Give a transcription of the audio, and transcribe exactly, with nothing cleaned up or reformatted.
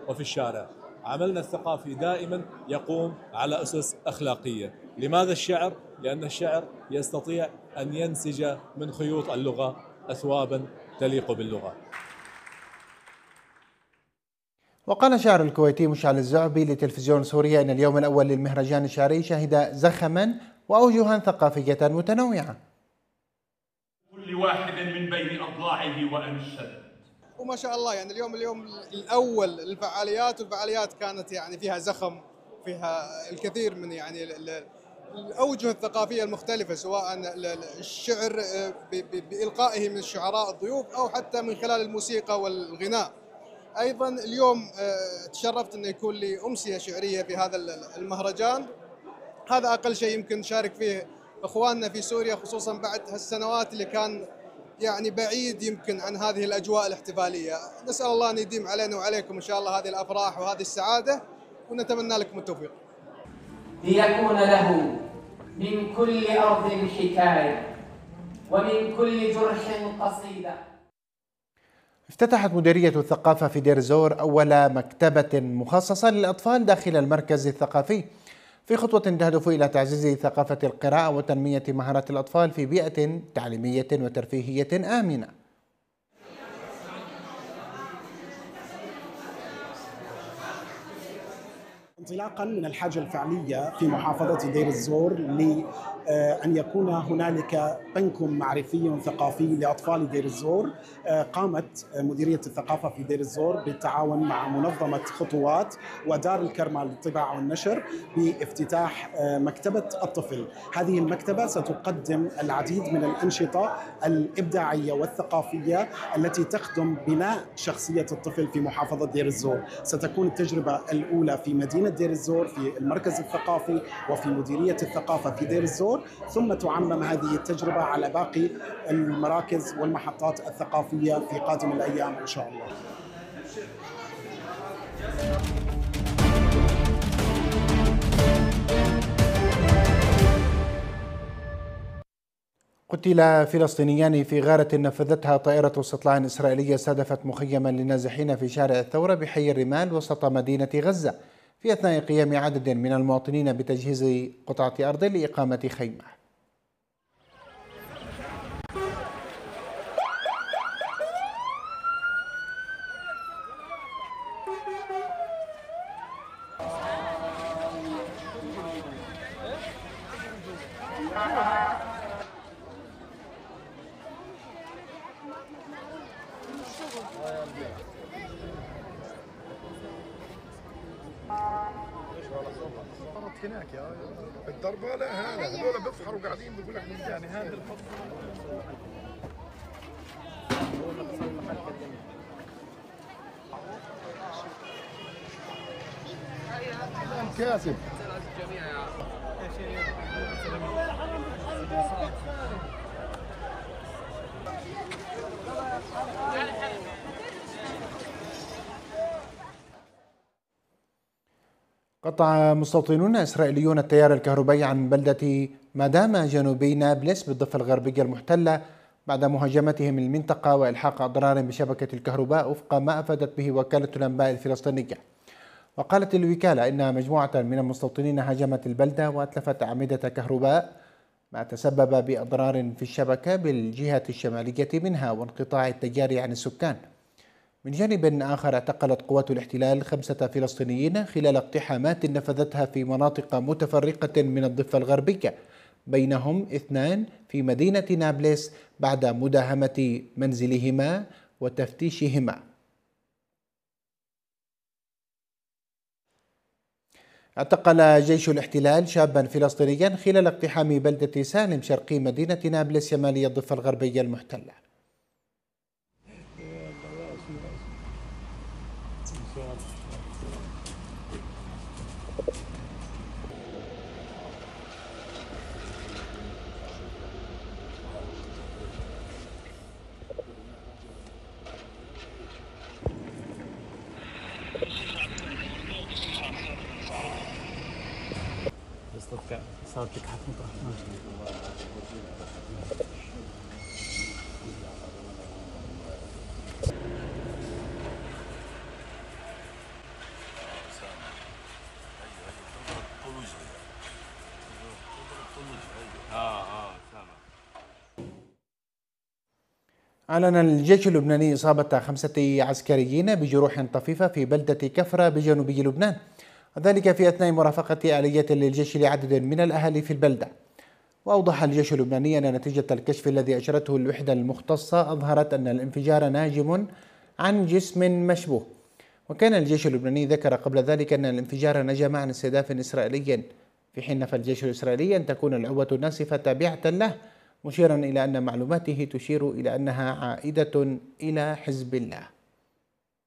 وفي الشارع. عملنا الثقافي دائما يقوم على أسس أخلاقية. لماذا الشعر؟ لأن الشعر يستطيع أن ينسج من خيوط اللغة أثوابا تليق باللغة. وقال الشاعر الكويتي مشعل الزعبي لتلفزيون سوريا إن اليوم الأول للمهرجان الشعري شهد زخما وأوجها ثقافية متنوعة. كل واحد من بين أضلاعه وأنشد. وما شاء الله يعني اليوم اليوم الأول للفعاليات، والفعاليات كانت يعني فيها زخم، فيها الكثير من يعني الأوجه الثقافية المختلفة، سواء الشعر بإلقائه من الشعراء الضيوف أو حتى من خلال الموسيقى والغناء. أيضا اليوم تشرفت أن يكون لي أمسية شعرية في هذا المهرجان. هذا أقل شيء يمكن نشارك فيه إخواننا في سوريا، خصوصا بعد هالسنوات اللي كان يعني بعيد يمكن عن هذه الأجواء الاحتفالية. نسأل الله أن يديم علينا وعليكم إن شاء الله هذه الأفراح وهذه السعادة، ونتمنى لكم التوفيق. ليكون له من كل أرض حكاية ومن كل جرح قصيدة. افتتحت مديرية الثقافة في دير الزور أول مكتبة مخصصة للأطفال داخل المركز الثقافي، في خطوة تهدف إلى تعزيز ثقافة القراءة وتنمية مهارات الأطفال في بيئة تعليمية وترفيهية آمنة. انطلاقا من الحاجة الفعلية في محافظة دير الزور لأن يكون هنالك بنك معرفي ثقافي لأطفال دير الزور، قامت مديرية الثقافة في دير الزور بالتعاون مع منظمة خطوات ودار الكرمة للطباعة والنشر بافتتاح مكتبة الطفل. هذه المكتبة ستقدم العديد من الأنشطة الإبداعية والثقافية التي تخدم بناء شخصية الطفل في محافظة دير الزور. ستكون التجربة الأولى في مدينة دير الزور في المركز الثقافي وفي مديرية الثقافة في دير الزور، ثم تعمم هذه التجربة على باقي المراكز والمحطات الثقافية في قادم الأيام إن شاء الله. قتل فلسطينيان في غارة نفذتها طائرة استطلاع إسرائيلية استهدفت مخيما للنازحين في شارع الثورة بحي الرمال وسط مدينة غزة، في أثناء قيام عدد من المواطنين بتجهيز قطعة أرض لإقامة خيمة. هناك يا الضربه لا هذا هذول بيفحروا قاعدين بيقول لك يعني هذا الفصل كاسب. قطع مستوطنون إسرائيليون التيار الكهربائي عن بلدة ماداما جنوبي نابلس بالضفة الغربية المحتلة بعد مهاجمتهم المنطقة وإلحاق أضرار بشبكة الكهرباء وفق ما أفادت به وكالة الأنباء الفلسطينية. وقالت الوكالة إن مجموعة من المستوطنين هاجمت البلدة وأتلفت أعمدة كهرباء ما تسبب بأضرار في الشبكة بالجهة الشمالية منها وانقطاع التيار عن السكان. من جانب آخر اعتقلت قوات الاحتلال خمسة فلسطينيين خلال اقتحامات نفذتها في مناطق متفرقة من الضفة الغربية، بينهم اثنان في مدينة نابلس بعد مداهمة منزلهما وتفتيشهما. اعتقل جيش الاحتلال شابا فلسطينيا خلال اقتحام بلدة سالم شرقي مدينة نابلس شمالي الضفة الغربية المحتلة. صارت لك حفله اه اه سامع. أعلن الجيش اللبناني إصابة خمسة عسكريين بجروح طفيفة في بلدة كفرة بجنوبي لبنان، وذلك في أثناء مرافقة آلية للجيش لعدد من الأهالي في البلدة. وأوضح الجيش اللبناني أن نتيجة الكشف الذي أجرته الوحدة المختصة أظهرت أن الانفجار ناجم عن جسم مشبوه. وكان الجيش اللبناني ذكر قبل ذلك أن الانفجار نجم عن استهداف إسرائيلي، في حين نفى الجيش الإسرائيلي أن تكون العبوة الناسفة تابعة له، مشيرا إلى أن معلوماته تشير إلى أنها عائدة إلى حزب الله.